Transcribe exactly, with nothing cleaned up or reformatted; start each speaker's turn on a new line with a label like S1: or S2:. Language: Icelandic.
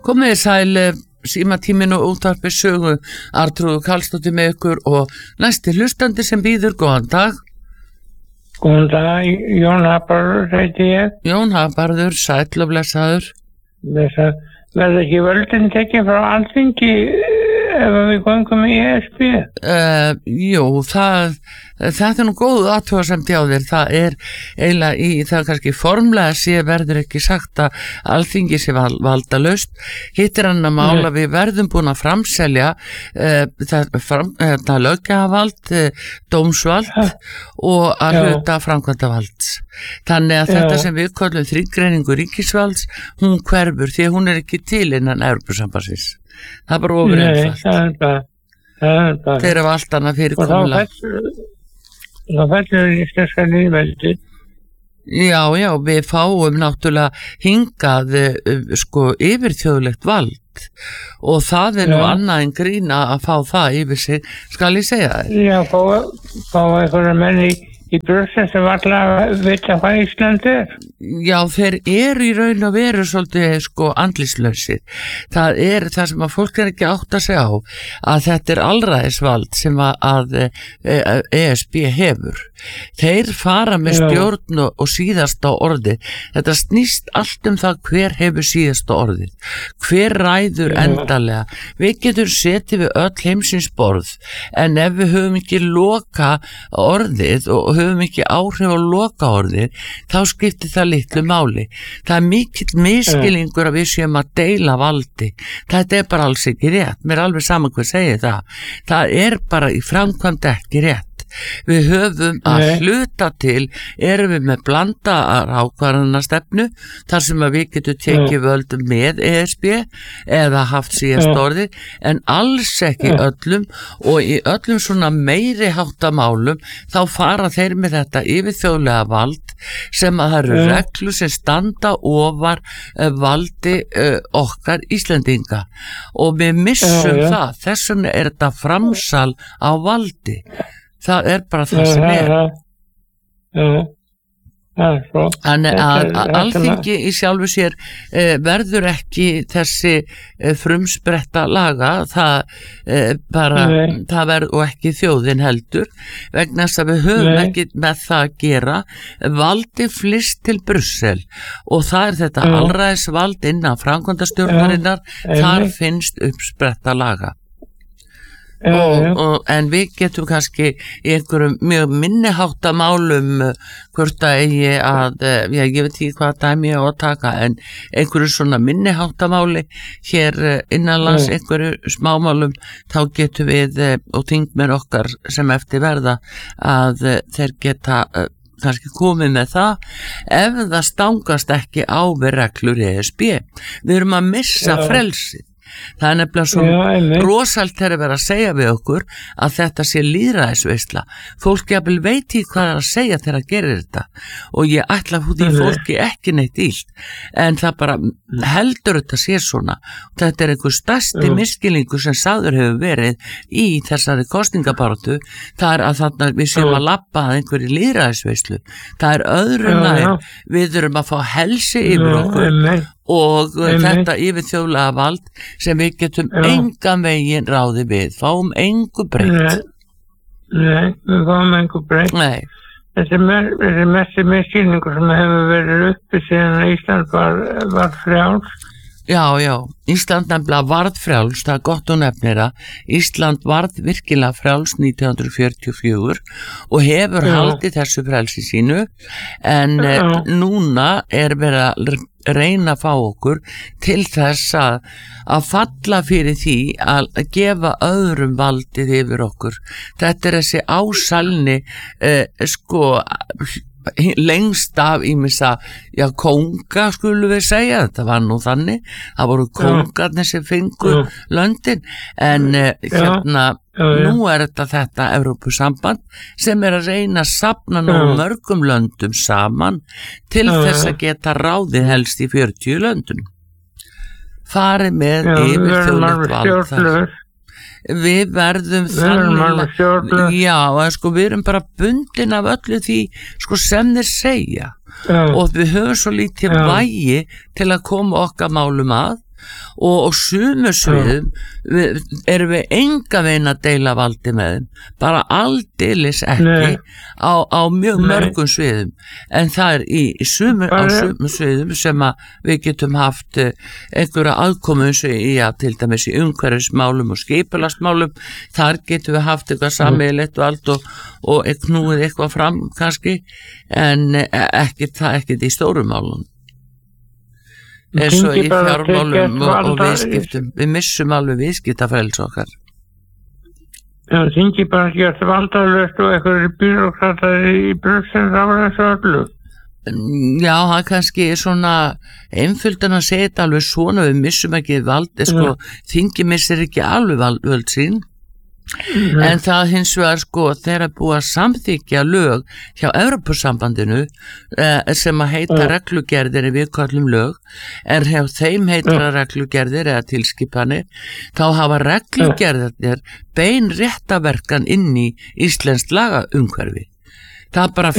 S1: Komið þið sæl, símatíminn og útvarpið sögu, Arnþrúður Karlsdóttir með ykkur og næsti hlustandi sem býður, góðan dag.
S2: Góðan dag, Jón Habarður heiti ég.
S1: Jón Habarður, sæll og blessaður.
S2: Blessaður. Verður ekki völdin tekin frá Alþingi ef við göngum í E S B?
S1: Uh, jú, það, það er nú góð athugasemd hjá þér. Það er eiginlega í, það er kannski formlega sé verður ekki sagt að Alþingi sé val, valdalaust. Hitt er hann að mála, við verðum búin að framselja uh, það, fram, uh, löggjafarvald, uh, dómsvald og að hluta framkvæmdavalds. Þannig að Já. Þetta sem við kallum þrígreiningu ríkisvalds, hún hverfur því að hún er ekki til innan Evrópusambandsins. Það er bara ofur einfalt.
S2: Það er bara, það er bara.
S1: Þeir eru allt annað fyrirkomulag.
S2: Og þá fellur íslenska lýðveldi.
S1: Já, já, við fáum náttúrulega hingað sko yfirþjóðlegt vald og það er nú já. Annað en grína að fá það yfir sig, skal ég segja þér.
S2: Já, fá, fá einhverja menn í í Brussel sem allar vita hvað Ísland er.
S1: Já, þeir eru í raun og veru svolítið sko andlýslausir. Það er það sem að fólk er ekki átt að segja á að þetta er allræðisvald sem að, að E S B hefur. Þeir fara með stjórn og, og síðasta orði. Þetta snýst allt um það hver hefur síðasta orði. Hver ræður Já. Endalega. Við getum setið við öll heimsins borð en ef við höfum ekki loka orðið og höfum ekki áhrif á loka orðið, þá skiptir það litlu máli. Það er mikill misskilningur að við séum að deila valdi. Þetta er bara alls ekki rétt. Mér er alveg saman hvað segir það. Það er bara í framkvæmd ekki rétt. Við höfum að Nei. Hluta til, erum við með blandaðar ákvarðanastefnu, þar sem að við getum tekið völdum með E S B eða haft síðast orðið, en alls ekki öllum og í öllum svona meiri háttamálum þá fara þeir með þetta yfirþjóðlega vald sem að það eru reglur sem standa ofar uh, valdi uh, okkar Íslendinga og við missum já, já. Það, þess vegna er þetta framsal á valdi. Það er bara það sem er. Þannig að Alþingi í sjálfu sér eh, verður ekki þessi eh, frumspretta laga, það eh, bara, Nei. Það verður og ekki þjóðin heldur, vegna þess að við höfum Nei. Ekki með það að gera, valdi flist til Brussel og það er þetta Nei. Allræðisvald innan framkvæmdastjórnarinnar, þar finnst uppspretta laga. Og, og, en við getum kannski í einhverjum mjög minniháttamálum hvort að eigi að já, ég veit ekki hvað dæmi ég á að taka en einhverju svona minniháttamáli hér innanlands, einhverju smámálum, þá getum við og þingmenn okkar sem eftir verða að þeir geta kannski komið með það ef það stangast ekki á við reglur E S B. Við erum að missa já. Frelsið. Það er nefnilega svo rosalt þegar að vera að segja við okkur að þetta sé lýðræðisveisla. Fólk jafnvel veit í hvað er að segja þegar að gera þetta og ég ætla að því fólki ekki neitt illt en það bara heldur þetta sé svona. Þetta er einhver stærsti misskilningur sem sagður hefur verið í þessari kosningabaráttu, það er að þarna við séum að labba að einhverju lýðræðisveislu. Það er öðru nær, við erum að fá helsi yfir okkur og Nei, þetta yfirþjóðlega vald sem við getum Já. Engan veginn ráði við, fáum engu breytt.
S2: Nei, Nei við fáum engu breytt.
S1: Nei.
S2: Þessi mesti misskilningur sem hefur verið uppi síðan að Ísland var, var frjáls.
S1: Já, já, Ísland nefnilega varð frjáls, það er gott að nefnir það. Ísland varð virkilega frjáls nítján hundruð fjörutíu og fjögur og hefur já. Haldið þessu frjálsi sínu en já. Núna er verið að reyna að fá okkur til þess að, að falla fyrir því að gefa öðrum valdið yfir okkur. Þetta er þessi ásalni eh, sko lengst af ímissa já, kónga skulum við segja, þetta var nú þannig, það voru kóngarnir sem fengu já. Löndin en eh, hérna Já, já. Nú er þetta þetta Evrópusamband sem er að reyna að safna nú mörgum löndum saman til já, þess að geta ráðið helst í fjörutíu löndum. Farið með yfirþjóðlegt vald þar. Við verðum þannig, já, sko við erum bara bundin af öllu því sko sem þeir segja já. Og við höfum svo lítið vægi til að koma okkar málum að og, og sumu sviðum við, erum við enga veginn að deila valdi með þeim, bara aldeilis ekki á, á mjög Nei. mörgum sviðum, en það er í, í sumu, á sumu sviðum sem að við getum haft einhverja aðkomu eins og í að til dæmis í umhverfismálum og skipulagsmálum, þar getum við haft eitthvað sameiginlegt og allt og, og knúið eitthvað fram kannski, en ekkert það ekkert í stórum málum eins og í fjármálum og, og viðskiptum, við missum alveg viðskiptafrelsi okkar.
S2: Það þingi bara gert valdalaust og eitthvað bírókratar í Brussel á þessu öllu.
S1: Já, það kannski er svona einföldan að segja þetta alveg svona, við missum ekki vald, sko, þingi missir ekki alveg vald sín, mm. en það hins vegar sko þegar búið að samþykja lög hjá Evrópusambandinu eh, sem að heita mm. reglugerðir við kallum lög, en hjá þeim heitra mm. reglugerðir eða tilskipanir, þá hafa reglugerðir bein réttaverkan inn í íslenskt lagaumhverfi. Það bara